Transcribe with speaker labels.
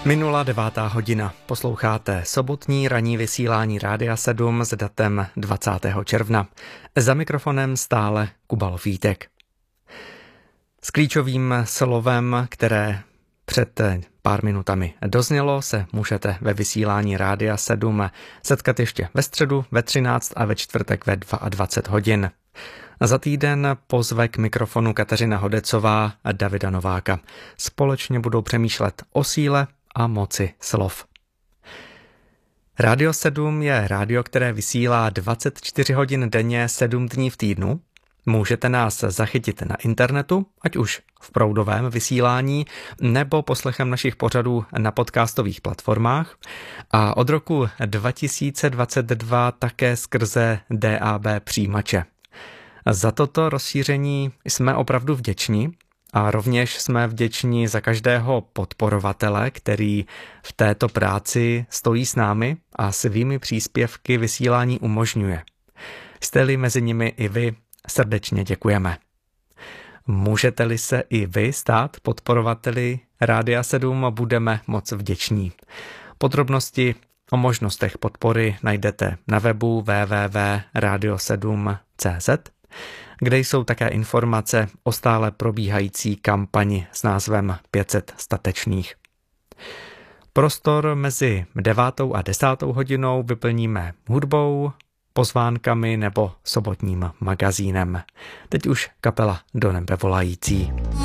Speaker 1: Minula 9. hodina. Posloucháte sobotní ranní vysílání Rádia 7 s datem 20. června. Za mikrofonem stále Kuba Lofítek. S klíčovým slovem, které před pár minutami doznělo, se můžete ve vysílání Rádia 7 setkat ještě ve středu ve 13 a ve čtvrtek ve 22 hodin. Za týden pozve k mikrofonu Kateřina Hodecová a Davida Nováka. Společně budou přemýšlet o síle a moci slov. Rádio 7 je rádio, které vysílá 24 hodin denně, 7 dní v týdnu. Můžete nás zachytit na internetu, ať už v proudovém vysílání, nebo poslechem našich pořadů na podcastových platformách a od roku 2022 také skrze DAB přijímače. Za toto rozšíření jsme opravdu vděční a rovněž jsme vděční za každého podporovatele, který v této práci stojí s námi a svými příspěvky vysílání umožňuje. Jste-li mezi nimi i vy, srdečně děkujeme. Můžete-li se i vy stát podporovateli Rádia 7, budeme moc vděční. Podrobnosti o možnostech podpory najdete na webu www.radio7.cz, kde jsou také informace o stále probíhající kampani s názvem 500 statečných. Prostor mezi 9. a 10. hodinou vyplníme hudbou, pozvánkami nebo sobotním magazínem. Teď už kapela Do nebe volající.